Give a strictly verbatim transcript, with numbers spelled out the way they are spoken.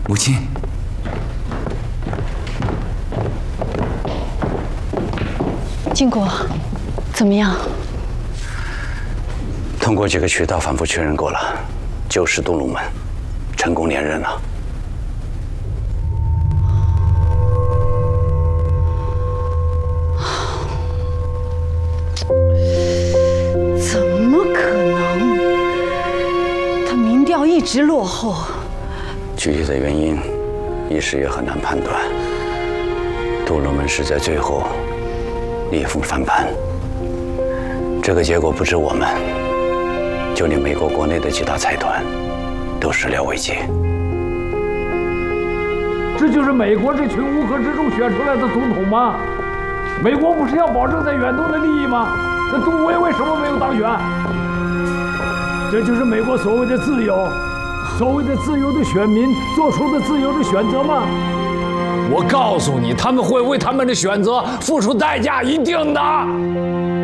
母亲。 经过怎么样？ 通过几个渠道反复确认过了，就是东龙门，成功连任了。 怎么可能？他民调一直落后。 具体的原因，一时也很难判断。东龙门是在最后逆风翻盘，这个结果不止我们，就连美国国内的几大财团都始料未及。 这就是美国这群乌合之众选出来的总统吗？美国不是要保证在远东的利益吗？那杜威为什么没有当选？这就是美国所谓的自由，所谓的自由的选民做出的自由的选择吗？我告诉你，他们会为他们的选择付出代价，一定的。